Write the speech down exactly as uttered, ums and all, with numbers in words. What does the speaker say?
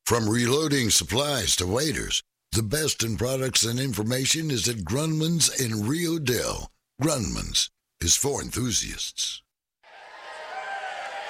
From reloading supplies to waiters, the best in products and information is at Grunman's in Rio Dale. Grunman's is for enthusiasts.